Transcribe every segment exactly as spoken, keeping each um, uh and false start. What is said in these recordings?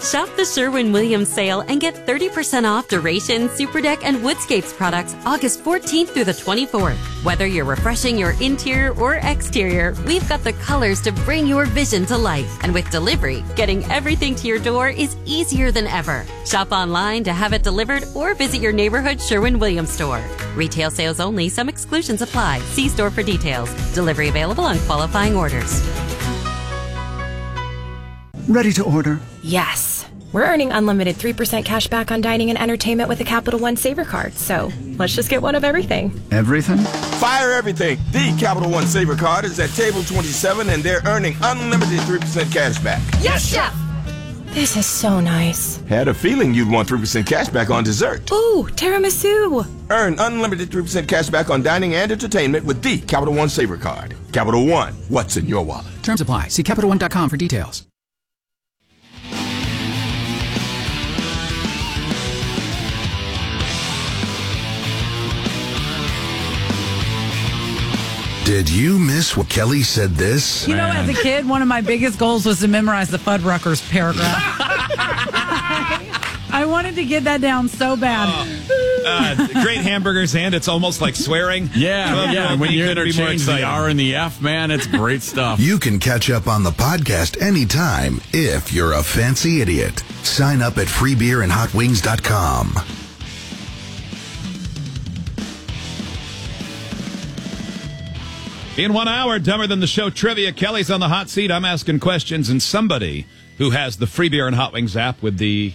Shop the Sherwin-Williams sale and get thirty percent off Duration, Superdeck, and Woodscapes products August fourteenth through the twenty-fourth. Whether you're refreshing your interior or exterior, we've got the colors to bring your vision to life. And with delivery, getting everything to your door is easier than ever. Shop online to have it delivered or visit your neighborhood Sherwin-Williams store. Retail sales only. Some exclusions apply. See store for details. Delivery available on qualifying orders. Ready to order? Yes. We're earning unlimited three percent cash back on dining and entertainment with a Capital One Saver card, so let's just get one of everything. Everything? Fire everything. The Capital One Saver card is at table twenty-seven, and they're earning unlimited three percent cash back. Yes, Chef! This is so nice. Had a feeling you'd want three percent cash back on dessert. Ooh, tiramisu. Earn unlimited three percent cash back on dining and entertainment with the Capital One Saver card. Capital One, what's in your wallet? Terms apply. See Capital One dot com for details. Did you miss what Kelly said this? You know, as a kid, one of my biggest goals was to memorize the Fuddruckers paragraph. I wanted to get that down so bad. Oh, uh, great hamburgers, and it's almost like swearing. Yeah, well, yeah. When you interchange the exciting. R and the F, man, it's great stuff. You can catch up on the podcast anytime if you're a fancy idiot. Sign up at free beer and hot wings dot com. In one hour, Dumber Than the Show trivia. Kelly's on the hot seat. I'm asking questions, and somebody who has the Free Beer and Hot Wings app with the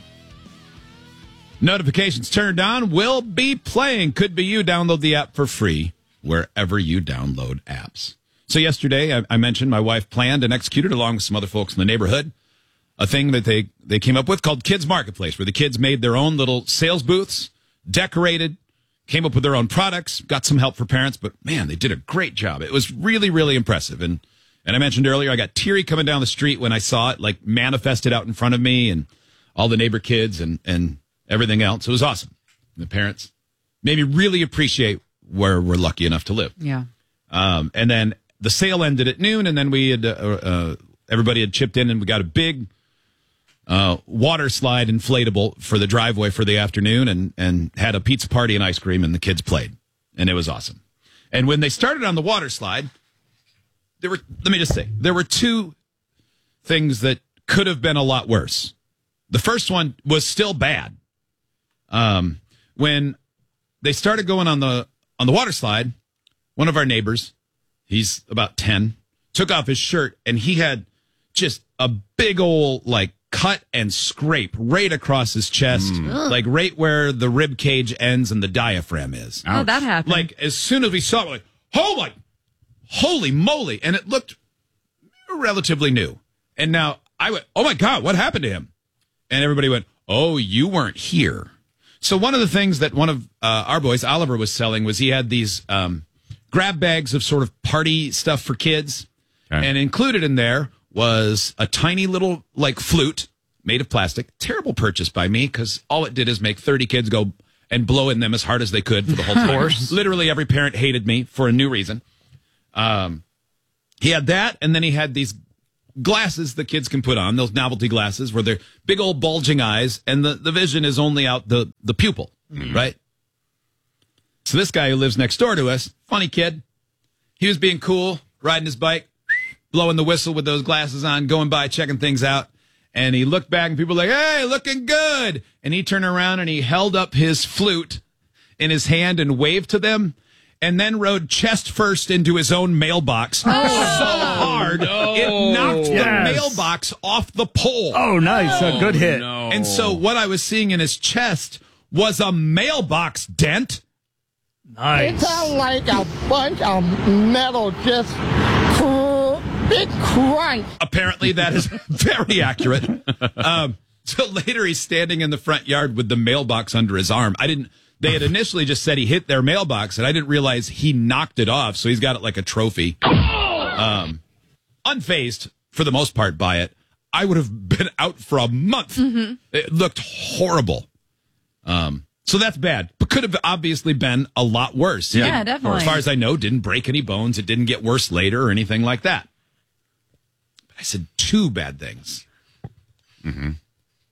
notifications turned on will be playing. Could be you. Download the app for free wherever you download apps. So yesterday, I, I mentioned my wife planned and executed, along with some other folks in the neighborhood, a thing that they, they came up with called Kids Marketplace, where the kids made their own little sales booths, decorated, came up with their own products, got some help for parents, but man, they did a great job. It was really, really impressive. And and I mentioned earlier, I got teary coming down the street when I saw it, like manifested out in front of me and all the neighbor kids and, and everything else. It was awesome. And the parents made me really appreciate where we're lucky enough to live. Yeah. Um, and then the sale ended at noon, and then we had, uh, uh, everybody had chipped in, and we got a big Uh, water slide inflatable for the driveway for the afternoon, and, and had a pizza party and ice cream, and the kids played, and it was awesome. And when they started on the water slide, there were, let me just say, there were two things that could have been a lot worse. The first one was still bad. Um, when they started going on the, on the water slide, one of our neighbors, he's about ten, took off his shirt, and he had just a big old, like, cut and scrape right across his chest, mm. like right where the rib cage ends and the diaphragm is. Oh, that happened. Like, as soon as we saw it, we're like, oh my, holy moly. And it looked relatively new. And now I went, oh my God, what happened to him? And everybody went, oh, you weren't here. So one of the things that one of uh, our boys, Oliver, was selling was he had these um, grab bags of sort of party stuff for kids. Okay. And included in there was a tiny little, like, flute made of plastic. Terrible purchase by me, because all it did is make thirty kids go and blow in them as hard as they could for the whole time. Literally every parent hated me for a new reason. Um, he had that, and then he had these glasses that kids can put on, those novelty glasses where they're big old bulging eyes, and the, the vision is only out the, the pupil, mm. right? So this guy who lives next door to us, funny kid, he was being cool, riding his bike, blowing the whistle with those glasses on, going by, checking things out. And he looked back, and people were like, hey, looking good. And he turned around, and he held up his flute in his hand and waved to them, and then rode chest first into his own mailbox. Oh, so hard, no. It knocked yes. the mailbox off the pole. Oh, nice. Oh, a good hit. No. And so what I was seeing in his chest was a mailbox dent. Nice. It sounds like a bunch of metal just cr- big crunch. Apparently that is very accurate. Um, so later he's standing in the front yard with the mailbox under his arm. I didn't, they had initially just said he hit their mailbox, and I didn't realize he knocked it off. So he's got it like a trophy. Um, unfazed for the most part by it. I would have been out for a month. Mm-hmm. It looked horrible. Um, So that's bad, but could have obviously been a lot worse. Yeah, yeah, definitely. As far as I know, didn't break any bones. It didn't get worse later or anything like that. But I said two bad things. Mm-hmm.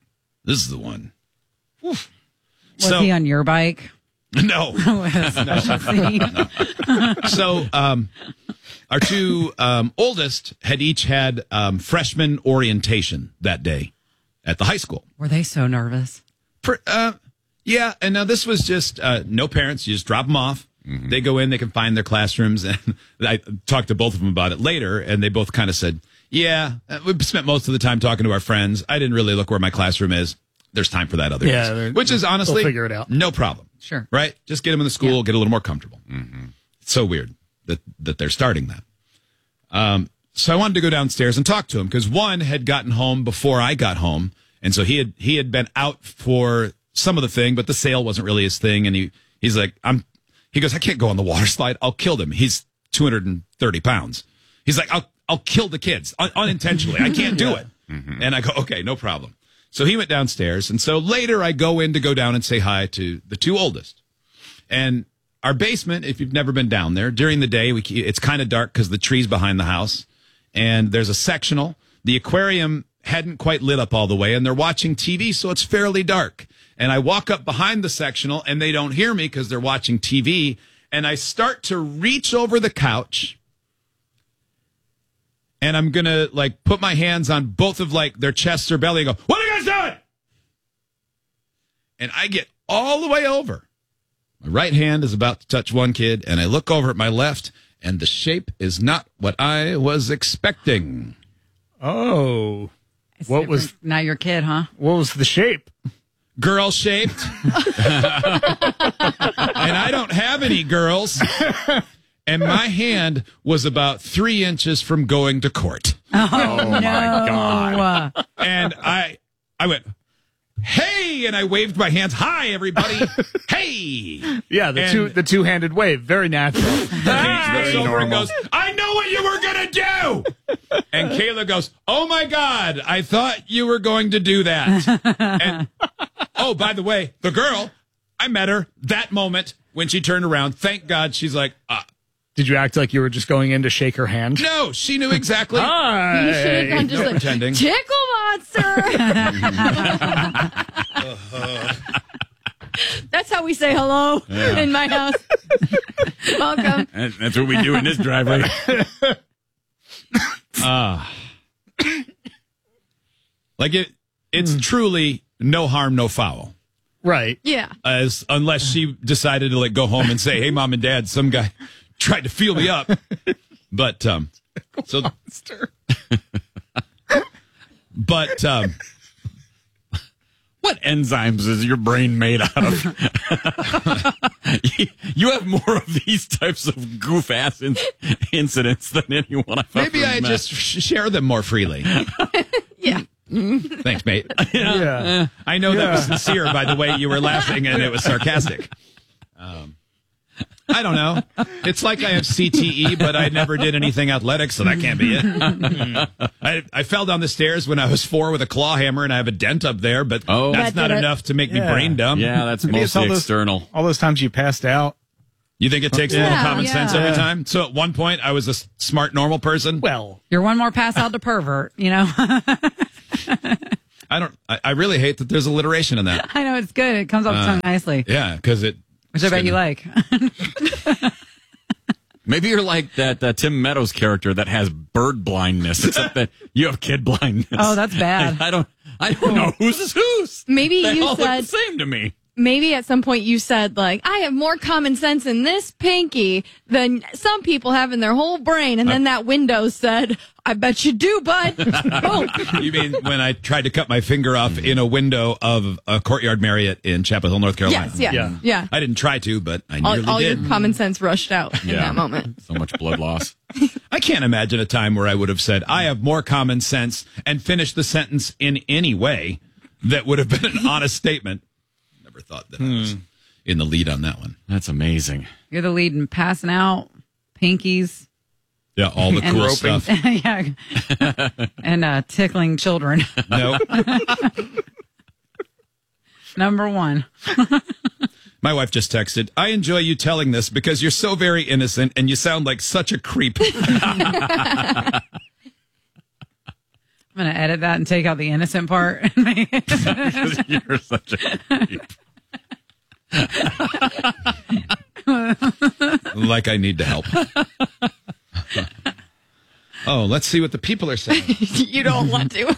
This is the one. Oof. Was so, he on your bike? No. no. So um, our two um, oldest had each had um, freshman orientation that day at the high school. Were they so nervous? For, uh, yeah, and now this was just uh, no parents. You just drop them off. Mm-hmm. They go in, they can find their classrooms. And I talked to both of them about it later, and they both kind of said, yeah, we spent most of the time talking to our friends. I didn't really look where my classroom is. There's time for that other yeah, days. Which is honestly, they'll figure it out. No problem. Sure. Right? Just get them in the school, yeah. get a little more comfortable. Mm-hmm. It's so weird that, that they're starting that. Um, so I wanted to go downstairs and talk to him because one had gotten home before I got home. And so he had he had been out for some of the thing, but the sale wasn't really his thing. And he, he's like, I'm, he goes, I can't go on the water slide. I'll kill them. He's two hundred thirty pounds. He's like, I'll, I'll kill the kids un- unintentionally. I can't do yeah. it. Mm-hmm. And I go, okay, no problem. So he went downstairs. And so later I go in to go down and say hi to the two oldest. And our basement, if you've never been down there, during the day, we, it's kind of dark because the tree's behind the house. And there's a sectional. The aquarium hadn't quite lit up all the way, and they're watching T V, so it's fairly dark. And I walk up behind the sectional, and they don't hear me because they're watching T V. And I start to reach over the couch, and I'm going to, like, put my hands on both of, like, their chests or belly and go, what are you guys doing? And I get all the way over. My right hand is about to touch one kid, and I look over at my left, and the shape is not what I was expecting. Oh. It's what different. was... Not your kid, huh? What was the shape? Girl-shaped. And I don't have any girls. And my hand was about three inches from going to court. Oh, oh my no. God. And I I went, hey, and I waved my hands. Hi, everybody. Hey. Yeah, the and two the two-handed wave. Very natural. Very over and goes, I know what you were going to do. And Kayla goes, oh, my God, I thought you were going to do that. And, oh, by the way, the girl, I met her that moment when she turned around. Thank God she's like, uh, did you act like you were just going in to shake her hand? No, she knew exactly. Hi. You should have gone just no like, pretending. Tickle Monster. uh-huh. That's how we say hello yeah. in my house. Welcome. That's what we do in this driveway. Ah. uh, like it, it's mm. truly no harm, no foul. Right. Yeah. As unless she decided to like go home and say, hey, mom and dad, some guy tried to feel me up. But, um, so, but, um, what enzymes is your brain made out of? You have more of these types of goof ass in- incidents than anyone I've Maybe ever I met. just sh- share them more freely. Yeah. Thanks, mate. Yeah. yeah. I know yeah. that was sincere, by the way you were laughing, and it was sarcastic. Um, I don't know. It's like I have C T E, but I never did anything athletic, so that can't be it. I, I fell down the stairs when I was four with a claw hammer, and I have a dent up there, but oh. that's that not it. enough to make yeah. me brain dumb. Yeah, that's Maybe mostly all those, external. All those times you passed out. You think it takes yeah, a little common yeah. sense every Yeah. time? So at one point, I was a smart, normal person. Well, You're one more pass out to pervert, you know? I don't. I, I really hate that there's alliteration in that. I know, it's good. It comes off Uh, so nicely. Yeah, because it. Which I bet you like. Maybe you're like that uh, Tim Meadows character that has bird blindness, except that you have kid blindness. Oh, that's bad. I, I don't. I don't know whose is whose. Maybe they you all said look the same to me. Maybe at some point you said, like, I have more common sense in this pinky than some people have in their whole brain. And then that window said, I bet you do, bud. Boom. You mean when I tried to cut my finger off in a window of a Courtyard Marriott in Chapel Hill, North Carolina? Yes, yeah, Yeah. yeah. I didn't try to, but I nearly All, all did. your common sense rushed out in Yeah. that moment. So much blood loss. I can't imagine a time where I would have said, I have more common sense and finished the sentence in any way that would have been an honest statement. Never thought that I was in the lead on that one. That's amazing. You're the lead in passing out, pinkies. Yeah, all the And cool roping. stuff. yeah. And uh, tickling children. No. Number one. My wife just texted, I enjoy you telling this because you're so very innocent and you sound like such a creep. I'm I'm going to edit that and take out the innocent part. Because you're such a creep. Like I need to help. Oh, let's see what the people are saying. You don't want to.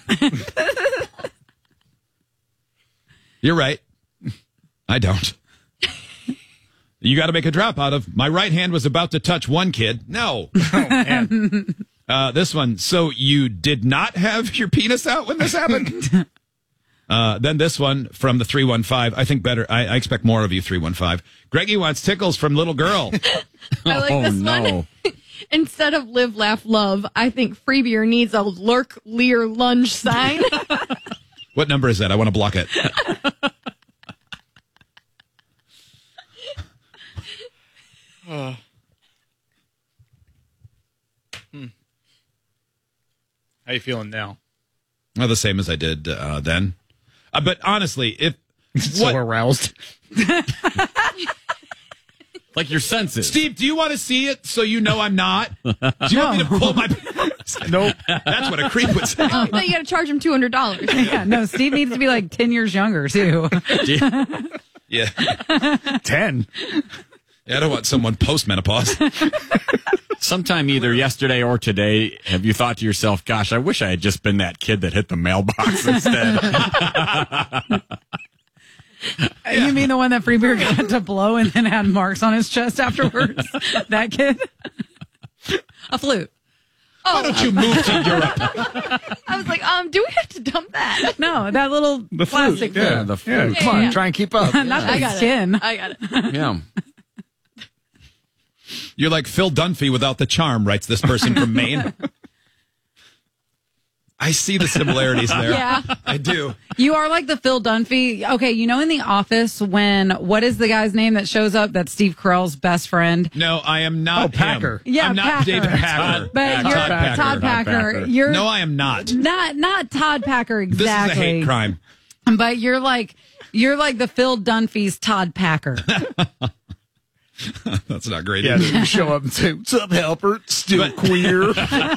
You're right. I don't. You got to make a drop out of my right hand was about to touch one kid. No. Oh, man. Uh, this one. So you did not have your penis out when this happened? Uh, then this one from the three one five. I think better. I, I expect more of you, three one five. Greggy wants tickles from little girl. I like Oh, this no. one. Instead of live, laugh, love, I think Free Beer needs a lurk, leer, lunge sign. What number is that? I want to block it. Uh, hmm. How you feeling now? Well, the same as I did uh, then. Uh, but honestly, if So what, aroused. Like your senses. Steve, do you want to see it so you know I'm not? Do you want me to pull my? Nope. That's what a creep would say. Oh, then you got to charge him two hundred dollars. Yeah, no, Steve needs to be like ten years younger, too. Yeah. Ten. Yeah, I don't want someone post-menopause. Sometime either yesterday or today, have you thought to yourself, gosh, I wish I had just been that kid that hit the mailbox instead? You mean the one that Free Beer got to blow and then had marks on his chest afterwards? That kid? A flute. Why don't you move to Europe? I was like, um, do we have to dump that? No, that little The plastic flute. flute. Yeah, the yeah, flute. come on, Yeah. try and keep up. Not I the got skin. it. I got it. Yeah. You're like Phil Dunphy without the charm, writes this person from Maine. I see the similarities there. Yeah. I do. You are like the Phil Dunphy. Okay, you know in The Office when, what is the guy's name that shows up? That's Steve Carell's best friend. No, I am not Oh, Packer. him. Yeah, I'm not Packer. David Packer. But Uh, you're Todd Packer. Todd Packer. Packer. You're No, I am not. not not Todd Packer This exactly. is a hate crime. But you're like you're like the Phil Dunphy's Todd Packer. That's not great. Yeah, either. you show up and say, "What's up, helper? Still But- queer."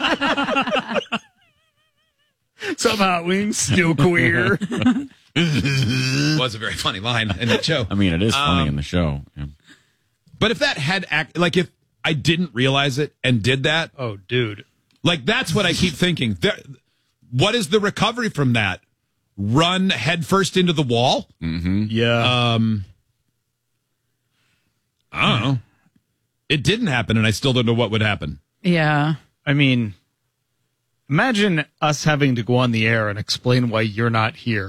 Some hot wings, still queer. was a very funny line in that show. I mean, it is funny Um, in the show. Yeah. But if that had act, like if I didn't realize it and did that, Oh, dude. like that's what I keep thinking. There, what is the recovery from that? Run headfirst into the wall? Yeah. Um, I don't know. It didn't happen, and I still don't know what would happen. Yeah. I mean, imagine us having to go on the air and explain why you're not here.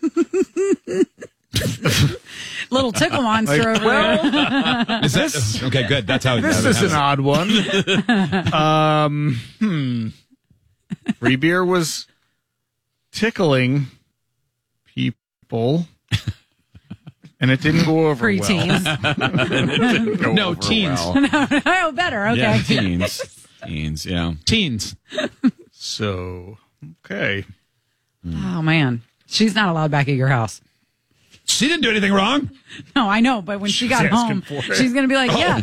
Little tickle monster over there. Is that, okay, good. That's how. This that is an happens. odd one. um, hmm. Free Beer was tickling people, and it didn't go over Preteens. well. No, teens. Oh, better. Okay. Yeah, teens. Teens, yeah. Teens. So, okay. Oh man, she's not allowed back at your house. She didn't do anything wrong. No, I know, but when she She's got asking home, for it. she's gonna be like, "Yeah,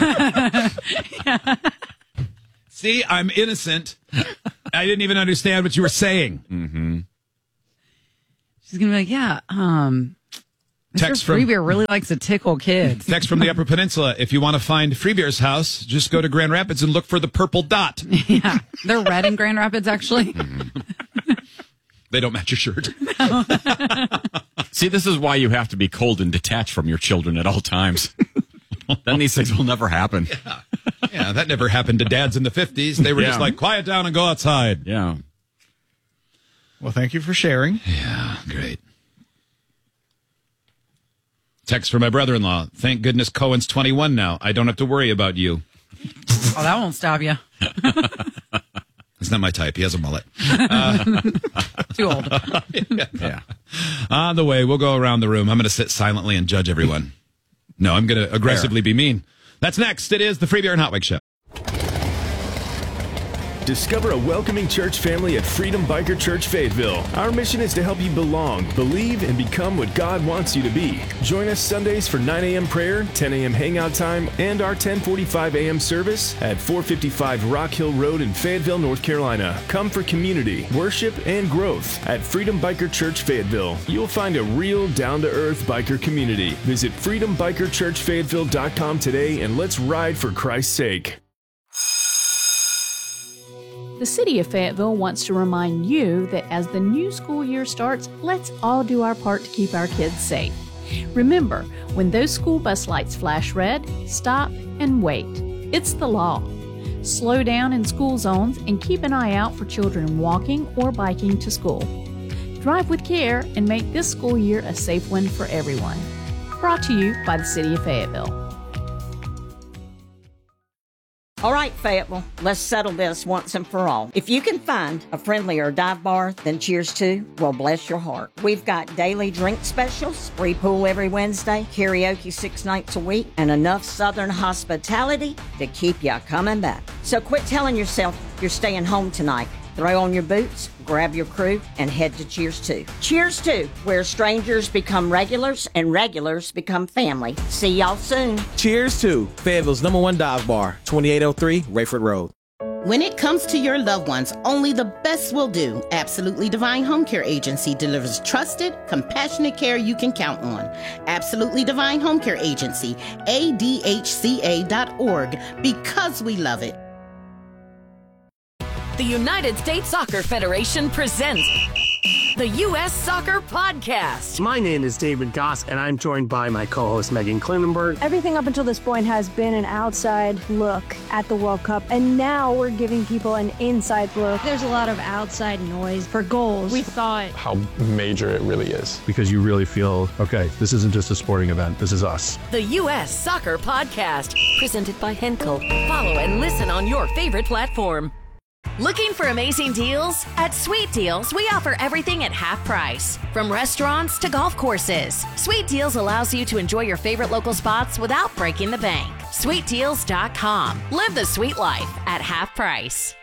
See, I'm innocent. I didn't even understand what you were saying. Mm-hmm. she's gonna be like, yeah." Um, Mister Text from- Freebeer really likes to tickle kids. Text from the Upper Peninsula. If you want to find Freebeer's house, just go to Grand Rapids and look for the purple dot. Yeah, they're red in Grand Rapids, actually. They don't match your shirt. See, this is why you have to be cold and detached from your children at all times. Then these things will never happen. Yeah, that never happened to dads in the fifties. They were Yeah. just like, quiet down and go outside. Yeah. Well, thank you for sharing. Yeah, great. Text from my brother-in-law. Thank goodness Cohen's twenty-one now. I don't have to worry about you. Oh, that won't stop you. It's not my type. He has a mullet. Too old. Yeah. On the way, we'll go around the room. I'm going to sit silently and judge everyone. No, I'm going to aggressively be mean. That's next. It is the Free Beer and Hot Wings Show. Discover a welcoming church family at Freedom Biker Church Fayetteville. Our mission is to help you belong, believe, and become what God wants you to be. Join us Sundays for nine a.m. prayer, ten a.m. hangout time, and our ten forty-five a.m. service at four fifty-five Rock Hill Road in Fayetteville, North Carolina. Come for community, worship, and growth at Freedom Biker Church Fayetteville. You'll find a real down-to-earth biker community. Visit freedom biker church fayetteville dot com today and let's ride for Christ's sake. The City of Fayetteville wants to remind you that as the new school year starts, let's all do our part to keep our kids safe. Remember, when those school bus lights flash red, stop and wait. It's the law. Slow down in school zones and keep an eye out for children walking or biking to school. Drive with care and make this school year a safe one for everyone. Brought to you by the City of Fayetteville. All right, Fayetteville, let's settle this once and for all. If you can find a friendlier dive bar than Cheers to, well, bless your heart. We've got daily drink specials, free pool every Wednesday, karaoke six nights a week, and enough Southern hospitality to keep you coming back. So quit telling yourself you're staying home tonight. Throw on your boots, grab your crew, and head to Cheers to. Cheers to, where strangers become regulars and regulars become family. See y'all soon. Cheers to Fayetteville's number one dive bar, twenty-eight oh three Rayford Road. When it comes to your loved ones, only the best will do. Absolutely Divine Home Care Agency delivers trusted, compassionate care you can count on. Absolutely Divine Home Care Agency, A D H C A dot org, because we love it. The United States Soccer Federation presents the U S Soccer Podcast. My name is David Goss, and I'm joined by my co-host Megan Klinenberg. Everything up until this point has been an outside look at the World Cup, and now we're giving people an inside look. There's a lot of outside noise for goals. We thought how major it really is. Because you really feel, okay, this isn't just a sporting event, this is us. The U S Soccer Podcast, presented by Henkel. Follow and listen on your favorite platform. Looking for amazing deals? At Sweet Deals, we offer everything at half price, from restaurants to golf courses. Sweet Deals allows you to enjoy your favorite local spots without breaking the bank. sweet deals dot com. Live the sweet life at half price.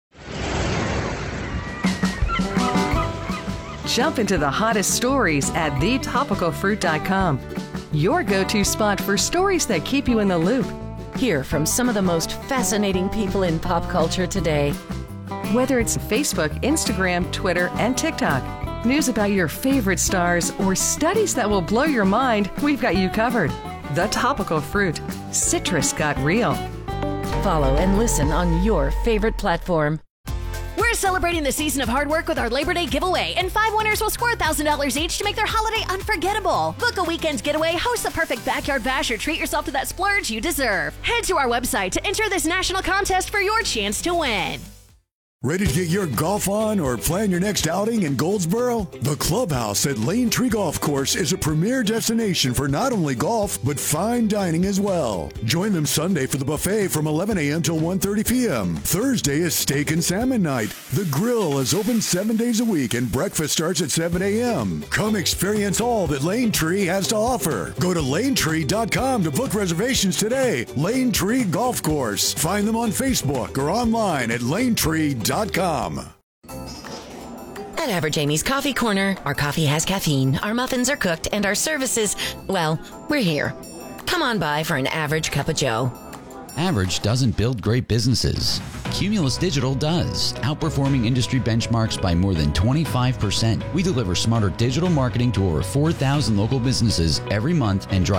Jump into the hottest stories at the topical fruit dot com. Your go-to spot for stories that keep you in the loop. Hear from some of the most fascinating people in pop culture today. Whether it's Facebook, Instagram, Twitter, and TikTok, news about your favorite stars, or studies that will blow your mind, we've got you covered. The Topical Fruit. Citrus got real. Follow and listen on your favorite platform. We're celebrating the season of hard work with our Labor Day giveaway, and five winners will score one thousand dollars each to make their holiday unforgettable. Book a weekend getaway, host the perfect backyard bash, or treat yourself to that splurge you deserve. Head to our website to enter this national contest for your chance to win. Ready to get your golf on or plan your next outing in Goldsboro? The Clubhouse at Lane Tree Golf Course is a premier destination for not only golf, but fine dining as well. Join them Sunday for the buffet from eleven a.m. till one thirty p.m. Thursday is steak and salmon night. The grill is open seven days a week and breakfast starts at seven a.m. Come experience all that Lane Tree has to offer. Go to lane tree dot com to book reservations today. Lane Tree Golf Course. Find them on Facebook or online at lane tree dot com. At Average Amy's Coffee Corner, our coffee has caffeine, our muffins are cooked, and our services, well, we're here. Come on by for an average cup of joe. Average doesn't build great businesses. Cumulus Digital does, outperforming industry benchmarks by more than twenty-five percent. We deliver smarter digital marketing to over four thousand local businesses every month and drive